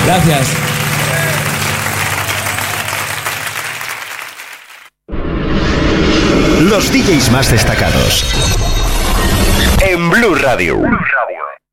Gracias. Los DJs más destacados en Blue Radio.